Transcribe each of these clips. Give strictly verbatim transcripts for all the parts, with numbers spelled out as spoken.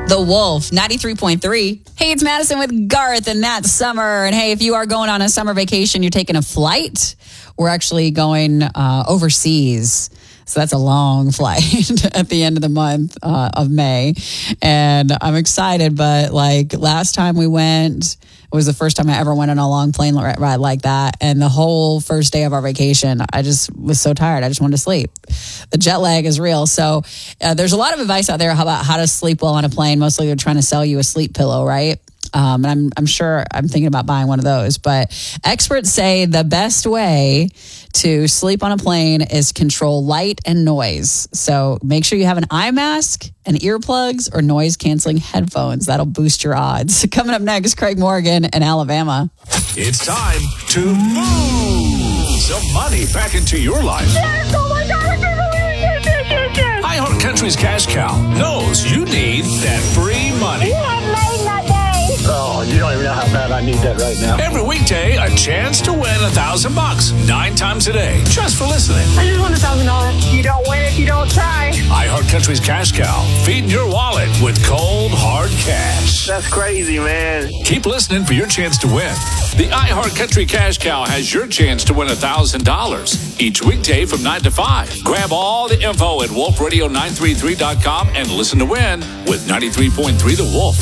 The Wolf, ninety-three point three. Hey, it's Madison with Garth, and that's summer. And hey, if you are going on a summer vacation, you're taking a flight, we're actually going uh, overseas. So that's a long flight at the end of the month uh, of May. And I'm excited, but like last time we went, it was the first time I ever went on a long plane ride like that. And the whole first day of our vacation, I just was so tired. I just wanted to sleep. The jet lag is real. So uh, there's a lot of advice out there about how to sleep well on a plane. Mostly they're trying to sell you a sleep pillow, right? Um, and I'm, I'm sure I'm thinking about buying one of those. But experts say the best way to sleep on a plane is control light and noise. So make sure you have an eye mask and earplugs or noise-canceling headphones. That'll boost your odds. Coming up next, Craig Morgan in Alabama. It's time to move some money back into your life. Yes, oh my God, I can't believe it. Yes, yes, yes. iHeartCountry's Cash Cow knows you need that free money. You have made my day. Oh, you don't even know how bad I need that right now. Every weekday, a chance to win a thousand bucks nine times a day just for listening. I just won a thousand dollars. You don't win if you don't try. iHeartCountry's Cash Cow, feeding your wallet with cold, hard cash. That's crazy, man. Keep listening for your chance to win. The iHeartCountry Cash Cow has your chance to win a thousand dollars each weekday from nine to five. Grab all the info at wolf radio nine three three dot com and listen to win with ninety-three point three The Wolf.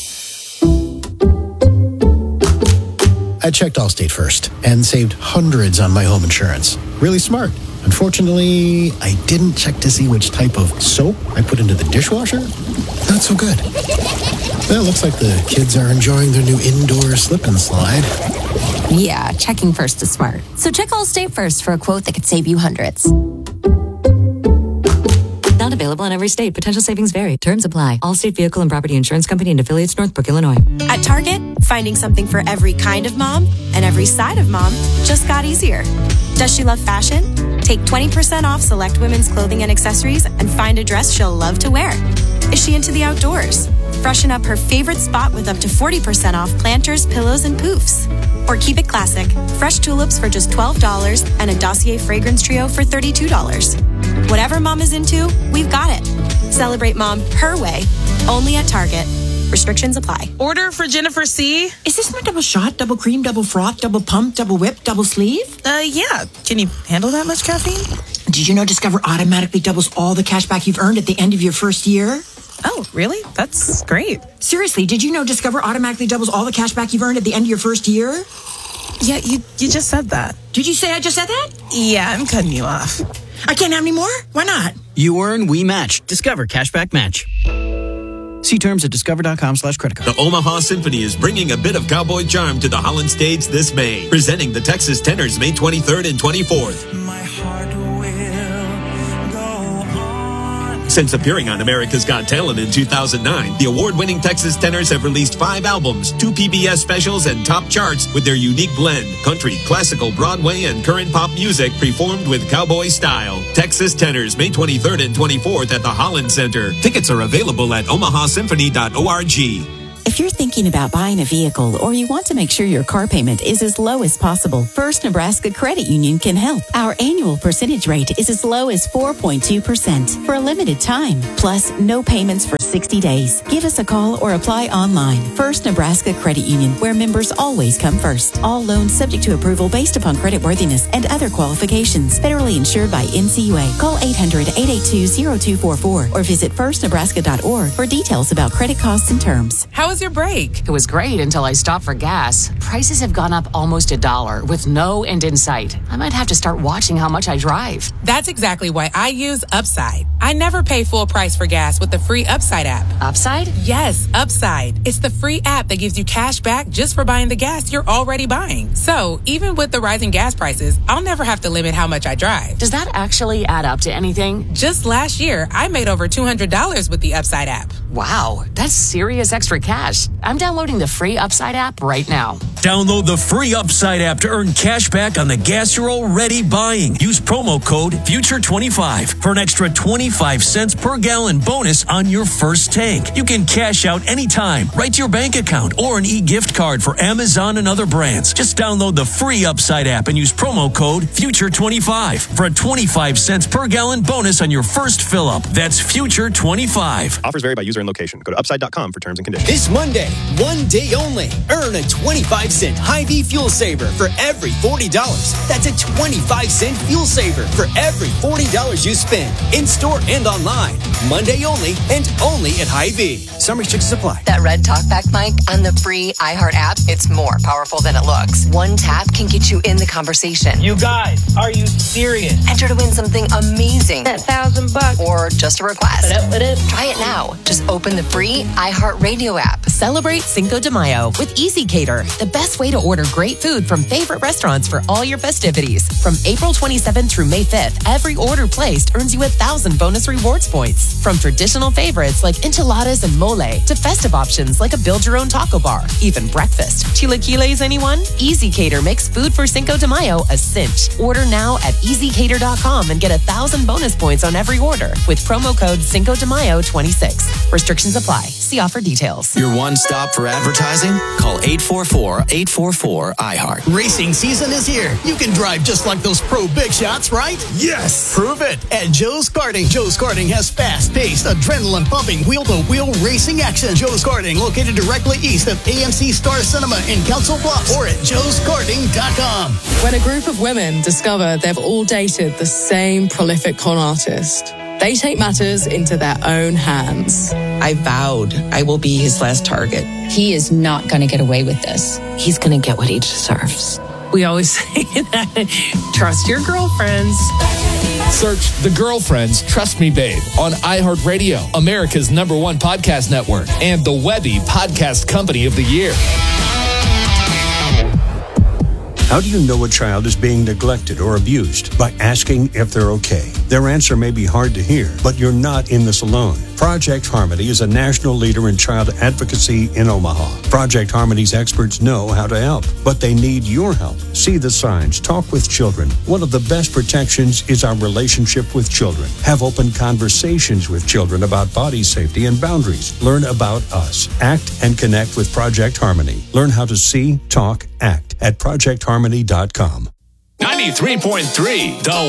I checked Allstate first and saved hundreds on my home insurance. Really smart. Unfortunately, I didn't check to see which type of soap I put into the dishwasher. Not so good. Well, looks like the kids are enjoying their new indoor slip and slide. Yeah, checking first is smart. So check Allstate first for a quote that could save you hundreds. Not available in every state. Potential savings vary. Terms apply. Allstate Vehicle and Property Insurance Company and affiliates, Northbrook, Illinois. At Target, finding something for every kind of mom and every side of mom just got easier. Does she love fashion? Take twenty percent off select women's clothing and accessories and find a dress she'll love to wear. Is she into the outdoors? Freshen up her favorite spot with up to forty percent off planters, pillows, and poofs. Or keep it classic. Fresh tulips for just twelve dollars and a Dossier fragrance trio for thirty-two dollars. Whatever mom is into, we've got it. Celebrate mom her way, only at Target. Restrictions apply. Order for Jennifer C. Is this my double shot, double cream, double froth, double pump, double whip, double sleeve? Uh, yeah. Can you handle that much caffeine? Did you know Discover automatically doubles all the cash back you've earned at the end of your first year? Oh, really? That's great. Seriously, did you know Discover automatically doubles all the cash back you've earned at the end of your first year? Yeah, you, you just said that. Did you say I just said that? Yeah, I'm cutting you off. I can't have any more? Why not? You earn, we match. Discover Cashback Match. See terms at discover.com slash credit card. The Omaha Symphony is bringing a bit of cowboy charm to the Holland stage this May, presenting the Texas Tenors May twenty-third and twenty-fourth. My heart will go on. Since appearing on America's Got Talent in two thousand nine, the award-winning Texas Tenors have released five albums, two P B S specials, and top charts with their unique blend: country, classical, Broadway, and current pop music performed with cowboy style. Texas Tenors, May twenty-third and twenty-fourth at the Holland Center. Tickets are available at omaha symphony dot org. If you're thinking about buying a vehicle or you want to make sure your car payment is as low as possible, First Nebraska Credit Union can help. Our annual percentage rate is as low as four point two percent for a limited time, plus no payments for sixty days. Give us a call or apply online. First Nebraska Credit Union, where members always come first. All loans subject to approval based upon creditworthiness and other qualifications. Federally insured by N C U A. Call eight hundred, eight eight two, zero two four four or visit first nebraska dot org for details about credit costs and terms. How was your break? It was great until I stopped for gas. Prices have gone up almost a dollar with no end in sight. I might have to start watching how much I drive. That's exactly why I use Upside. I never pay full price for gas with the free Upside app. Upside? Yes, Upside. It's the free app that gives you cash back just for buying the gas you're already buying. So even with the rising gas prices, I'll never have to limit how much I drive. Does that actually add up to anything? Just last year, I made over two hundred dollars with the Upside app. Wow, that's serious extra cash. I'm downloading the free Upside app right now. Download the free Upside app to earn cash back on the gas you're already buying. Use promo code future twenty-five for an extra twenty-five cents per gallon bonus on your first first tank. You can cash out anytime, right to your bank account, or an e-gift card for Amazon and other brands. Just download the free Upside app and use promo code future twenty-five for a twenty-five cents per gallon bonus on your first fill-up. That's future twenty-five. Offers vary by user and location. Go to upside dot com for terms and conditions. This Monday, one day only, earn a twenty-five cent Hy-Vee fuel saver for every forty dollars. That's a twenty-five cent fuel saver for every forty dollars you spend, in-store and online. Monday only, and only at Hy-Vee. Some restrictions apply. That red talkback mic on the free iHeart app, it's more powerful than it looks. One tap can get you in the conversation. You guys, are you serious? Enter to win something amazing. That thousand bucks. Or just a request. What up, what up? Try it now. Just open the free iHeart Radio app. Celebrate Cinco de Mayo with Easy Cater, the best way to order great food from favorite restaurants for all your festivities. From April twenty-seventh through May fifth, every order placed earns you a thousand bonus rewards points. From traditional favorites like enchiladas and mole to festive options like a build-your-own taco bar, even breakfast. Chilaquiles, anyone? Easy Cater makes food for Cinco de Mayo a cinch. Order now at easy cater dot com and get a thousand bonus points on every order with promo code Cinco de Mayo twenty-six. Restrictions apply. See offer details. Your one stop for advertising? Call eight four four, eight four four, iHeart. Racing season is here. You can drive just like those pro big shots, right? Yes! Prove it at Joe's Karting. Joe's Karting has fast-paced, adrenaline-pumping, wheel-to-wheel racing action. Joe's Karting, located directly east of A M C Star Cinema in Council Bluffs, or at joes karting dot com. When a group of women discover they've all dated the same prolific con artist, they take matters into their own hands. I vowed I will be his last target. He is not going to get away with this. He's going to get what he deserves. We always say that. Trust your girlfriends. Search The Girlfriends Trust Me Babe on iHeartRadio, America's number one podcast network, and the Webby Podcast Company of the Year. How do you know a child is being neglected or abused? By asking if they're okay. Their answer may be hard to hear, but you're not in this alone. Project Harmony is a national leader in child advocacy in Omaha. Project Harmony's experts know how to help, but they need your help. See the signs. Talk with children. One of the best protections is our relationship with children. Have open conversations with children about body safety and boundaries. Learn about us. Act and connect with Project Harmony. Learn how to see, talk, act at project harmony dot com. ninety-three point three, The